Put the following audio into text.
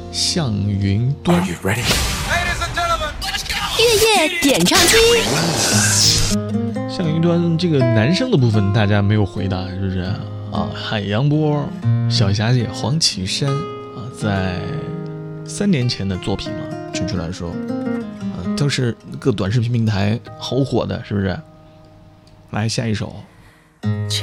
向云端。 月夜点唱机， 向云端这个男生的部分大家没有回答，是不是啊？海洋波、小霞姐、黄绮珊啊，在3年前的作品了，准确来说，都是各短视频平台好火的，是不是？来下一首。